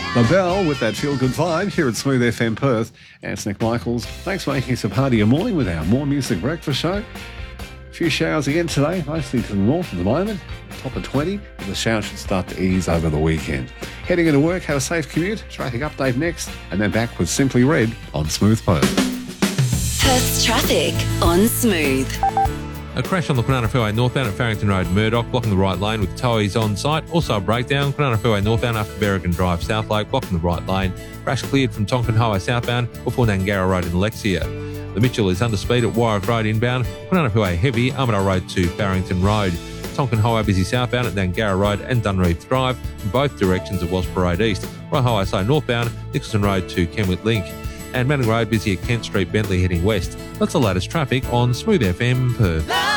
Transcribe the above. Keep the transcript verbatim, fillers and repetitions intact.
The Bell with that feel-good vibe here at Smooth F M Perth. And it's Nick Michaels. Thanks for making us a part of your morning with our More Music Breakfast show. A few showers again today, mostly to the north at the moment. Top of twenty. And the showers should start to ease over the weekend. Heading into work, have a safe commute. Traffic update next. And then back with Simply Red on Smooth Perth. Perth's traffic on Smooth. A crash on the Kwinana Freeway northbound at Farrington Road, Murdoch, blocking the right lane with towies on site. Also a breakdown, Kwinana Freeway northbound after Berrigan Drive, South Lake, blocking the right lane. Crash cleared from Tonkin Highway southbound before Nangara Road in Alexia. The Mitchell is under speed at Warwick Road inbound, Kwinana Freeway heavy, Armadale Road to Barrington Road. Tonkin Highway busy southbound at Nangara Road and Dunreath Drive in both directions of Wasper Road East. Roy Highway slow northbound, Nicholson Road to Kenwood Link. And Manning Road busy at Kent Street, Bentley heading west. That's the latest traffic on Smooth F M Perth.